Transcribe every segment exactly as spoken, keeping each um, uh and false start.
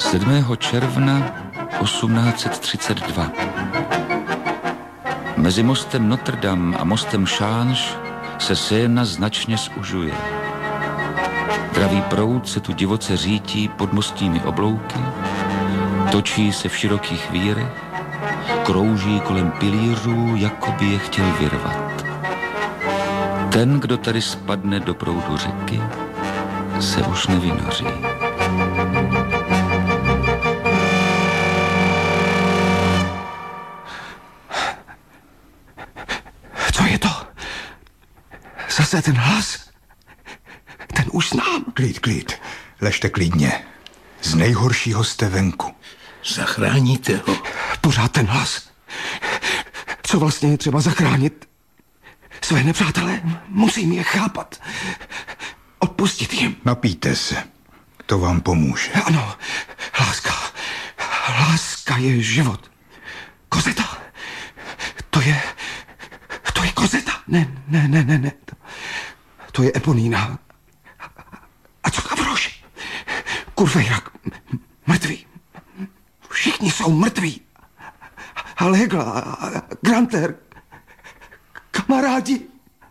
sedmého června osmnáct set třicet dva. Mezi mostem Notre Dame a mostem Change se Seina značně zužuje. Dravý proud se tu divoce řítí pod mostními oblouky, točí se v širokých vírech, krouží kolem pilířů, jako by je chtěl vyrvat. Ten, kdo tady spadne do proudu řeky, se už nevynoří. Co je to? Zase ten hlas? Ten už znám. Klid, klid. Ležte klidně. Z nejhoršího jste venku. Zachráníte ho. Pořád ten hlas. Co vlastně je třeba zachránit? Své nepřátelé, musím je chápat. Odpustit jim. Napijte se. To vám pomůže. Ano, láska. Láska je život. Kozeta. To je... To je Kozeta. Ne, ne, ne, ne, ne. To, to je Eponína. A co Gavroš? Kurfejrak. Mrtvý. Všichni jsou mrtví. Allegla, Granter. Kamarádi.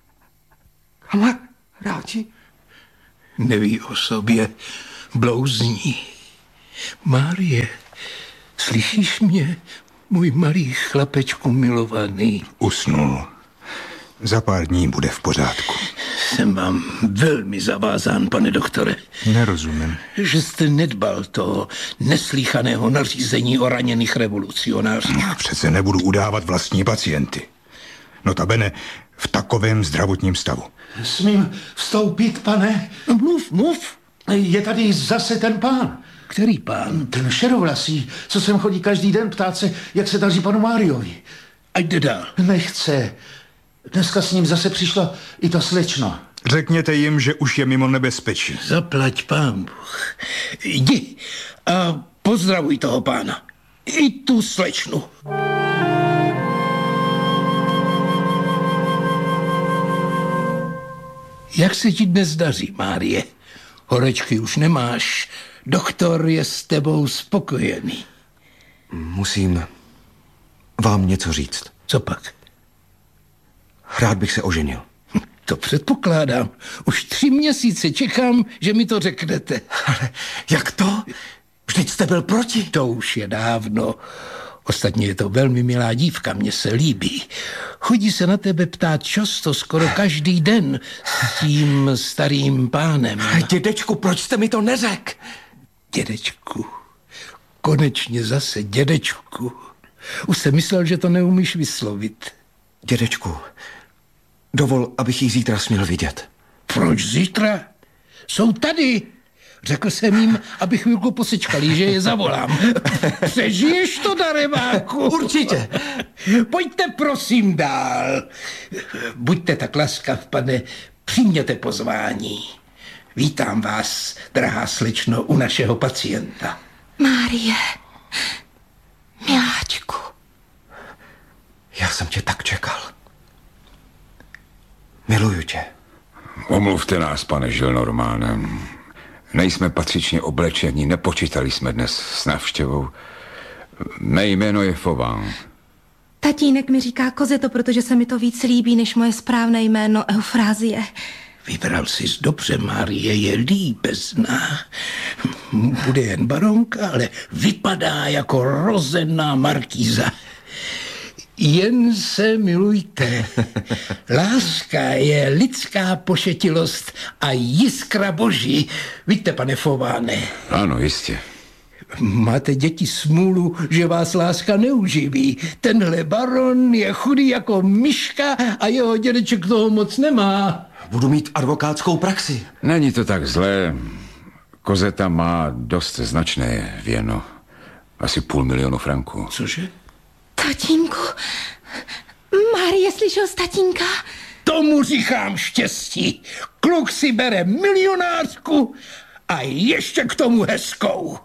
Kamarádi. Neví o sobě, blouzní. Márie, slyšíš mě, můj malý chlapečku milovaný? Usnul. Za pár dní bude v pořádku. Jsem vám velmi zavázán, pane doktore. Nerozumím. Že jste nedbal toho neslýchaného nařízení o raněných revolucionářích. Já přece nebudu udávat vlastní pacienty. Notabene v takovém zdravotním stavu. Smím vstoupit, pane? Mluv, mluv. Je tady zase ten pán. Který pán? Ten šedovlasý, co sem chodí každý den ptát se, jak se daří panu Máriovi. Ať jde dál. Nechce. Dneska s ním zase přišla i ta slečna. Řekněte jim, že už je mimo nebezpečí. Zaplať pán Bůh. Jdi a pozdravuj toho pána. I tu slečnu. Jak se ti dnes daří, Márie? Horečky už nemáš. Doktor je s tebou spokojený. Musím vám něco říct. Co pak? Rád bych se oženil. To předpokládám. Už tři měsíce čekám, že mi to řeknete. Ale jak to? Vždyť jste byl proti. To už je dávno. Ostatně je to velmi milá dívka, mně se líbí. Chodí se na tebe ptát často, skoro každý den s tím starým pánem. Dědečku, proč jste mi to neřekl? Dědečku, konečně zase dědečku. Už jsem myslel, že to neumíš vyslovit. Dědečku, dovol, abych jí zítra směl vidět. Proč zítra? Jsou tady. Řekl jsem jim, aby chvilku posečkali, že je zavolám. Přežiješ to, darebáku? Určitě. Pojďte prosím dál. Buďte tak laskav, pane, přijměte pozvání. Vítám vás, drahá slečno, u našeho pacienta. Márie, miláčku. Já jsem tě tak čekal. Miluju tě. Omluvte nás, pane Gillenormande. Nejsme patřičně oblečení, nepočítali jsme dnes s návštěvou. Mé jméno je Fauvin. Tatínek mi říká Kozeto, protože se mi to víc líbí, než moje správné jméno Eufrázie. Vybral jsi dobře, Márie, je líbezná. Bude jen baronka, ale vypadá jako rozená markýza. Jen se milujte. Láska je lidská pošetilost a jiskra boží. Víte, pane Fauváne? Ano, jistě. Máte děti smůlu, že vás láska neuživí. Tenhle baron je chudý jako myška a jeho dědeček toho moc nemá. Budu mít advokátskou praxi. Není to tak zlé. Kozeta má dost značné věno. Asi půl milionu franků. Cože? Tatínku, Márie slyšel z tatínka? Tomu říkám štěstí. Kluk si bere milionářku a ještě k tomu hezkou.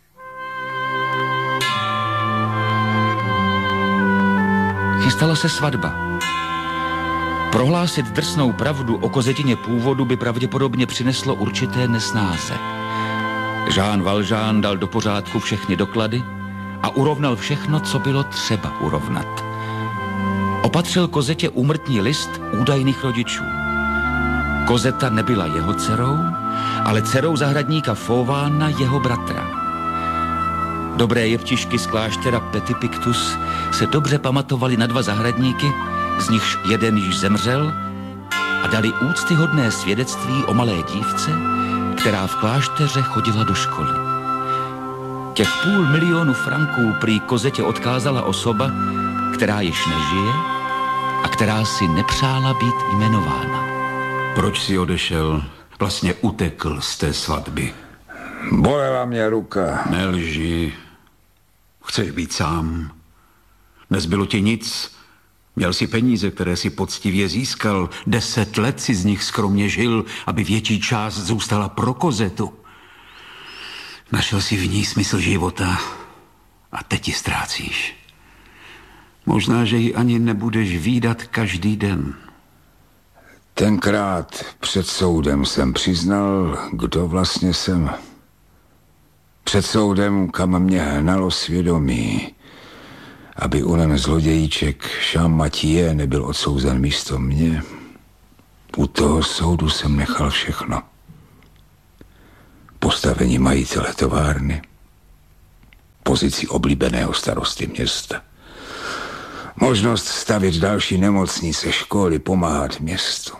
Chystala se svatba. Prohlásit drsnou pravdu o Kozetině původu by pravděpodobně přineslo určité nesnáze. Jean Valjean dal do pořádku všechny doklady a urovnal všechno, co bylo třeba urovnat. Opatřil Kozetě úmrtní list údajných rodičů. Kozeta nebyla jeho dcerou, ale dcerou zahradníka Fauvána, jeho bratra. Dobré jevtišky z kláštera Petit Pictus se dobře pamatovali na dva zahradníky, z nichž jeden již zemřel, a dali úctyhodné svědectví o malé dívce, která v klášteře chodila do školy. Těch půl milionu franků prý Kozetě odkázala osoba, která již nežije a která si nepřála být jmenována. Proč si odešel? Vlastně utekl z té svatby. Bolela mě ruka. Nelži. Chceš být sám? Nezbylo ti nic. Měl si peníze, které si poctivě získal. Deset let si z nich skromně žil, aby větší část zůstala pro Kozetu. Našel si v ní smysl života a teď ji ztrácíš. Možná, že ji ani nebudeš vídat každý den. Tenkrát před soudem jsem přiznal, kdo vlastně jsem. Před soudem, kam mě hnalo svědomí, aby onen zlodějíček Champmathieu nebyl odsouzen místo mě. U toho soudu jsem nechal všechno. Postavení majitele továrny, pozici oblíbeného starosty města, možnost stavět další nemocnice, školy, pomáhat městu.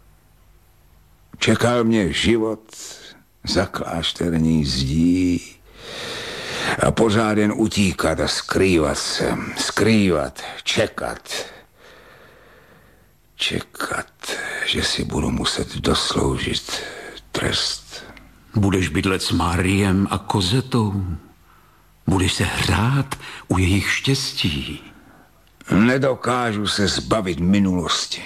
Čekal mě život za klášterní zdí a pořád jen utíkat a skrývat se, skrývat, čekat. Čekat, že si budu muset dosloužit trest. Budeš bydlet s Máriem a Kozetou. Budeš se hrát u jejich štěstí. Nedokážu se zbavit minulosti.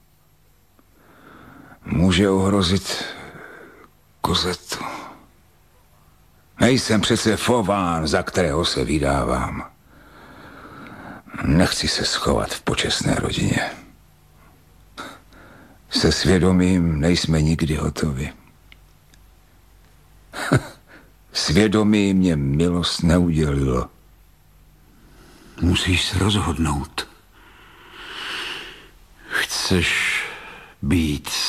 Může ohrozit Kozetu. Nejsem přece Fauván, za kterého se vydávám. Nechci se schovat v počestné rodině. Se svědomím nejsme nikdy hotovi. Svědomí mě milost neudělilo. Musíš se rozhodnout. Chceš být